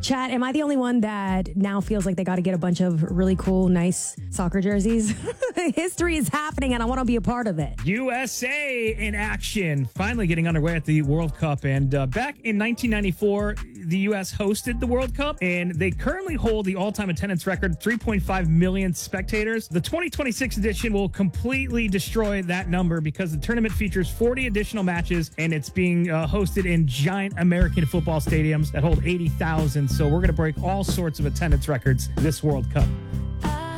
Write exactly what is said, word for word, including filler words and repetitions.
Chad, am I the only one that now feels like they got to get a bunch of really cool, nice soccer jerseys? History is happening, and I want to be a part of it. U S A in action, finally getting underway at the World Cup. And uh, back in nineteen ninety-four, the U S hosted the World Cup, and they currently hold the all-time attendance record, three point five million spectators. The twenty twenty-six edition will completely destroy that number because the tournament features forty additional matches, and it's being uh, hosted in giant American football stadiums that hold eighty thousand. So we're going to break all sorts of attendance records this World Cup.